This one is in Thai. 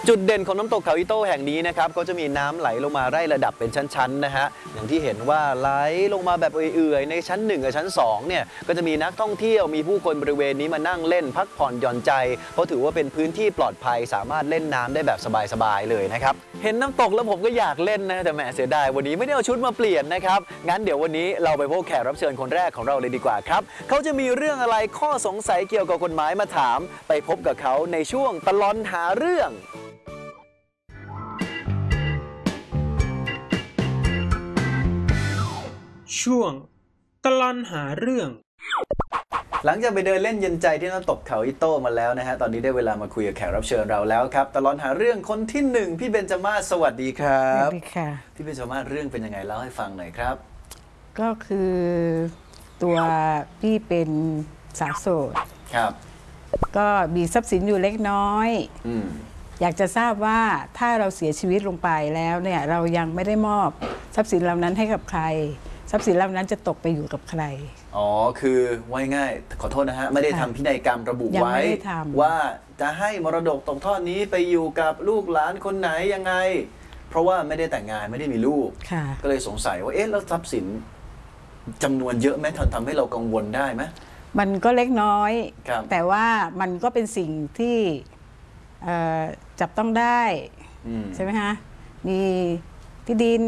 จุดเด่นของน้ำตกเขาอิโต้แห่งนี้นะครับก็จะมีน้ำไหลลงมาไล่ระดับเป็นชั้นๆนะฮะอย่างที่เห็นว่าไหลลงมาแบบเอื่อยๆในชั้น1กับชั้น2เนี่ยก็จะมีนักท่องเที่ยวมีผู้คนบริเวณนี้มานั่งเล่นพักผ่อนหย่อนใจเพราะถือว่าเป็นพื้นที่ปลอดภัยสามารถเล่นน้ำได้แบบสบายๆเลยนะครับเห็นน้ำตกแล้วผมก็อยากเล่นนะแต่แหมเสียดายวันนี้ไม่ได้เอาชุดมาเปลี่ยนนะครับงั้นเดี๋ยววันนี้เราไปพบแขกรับเชิญคนแรกของเราเลยดีกว่าครับเขาจะมีเรื่องอะไรข้อสงสัยเกี่ยวกับกฎหมายมาถามไปพบกับเขาในช่วงตลอดหาเรื่องช่วงตลอดหาเรื่องหลังจากไปเดินเล่นเย็นใจที่น้ำตกเขาอิโต้มาแล้วนะฮะตอนนี้ได้เวลามาคุยกับแขกรับเชิญเราแล้วครับตลอดหาเรื่องคนที่1พี่เบญจมาศสวัสดีครับสวัสดีค่ะพี่เบญจมาศเรื่องเป็นยังไงเล่าให้ฟังหน่อยครับก็คือตัวพี่เป็นสาวโสดครับก็มีทรัพย์สินอยู่เล็กน้อยอยากจะทราบว่าถ้าเราเสียชีวิตลงไปแล้วเนี่ยเรายังไม่ได้มอบทรัพย์สินเหล่านั้นให้กับใครทรัพย์สินเหล่านั้นจะตกไปอยู่กับใครอ๋อคือว่าง่ายขอโทษนะฮะไม่ได้ทำพินัยกรรมระบุไว้ว่าจะให้มรดกตกทอดนี้ไปอยู่กับลูกหลานคนไหนยังไงเพราะว่าไม่ได้แต่งงานไม่ได้มีลูกก็เลยสงสัยว่าเอ๊ะแล้วทรัพย์สินจำนวนเยอะไหมทำให้เรากังวลได้ไหมมันก็เล็กน้อยแต่ว่ามันก็เป็นสิ่งที่จับต้องได้ใช่ไหมฮะมีที่ดิน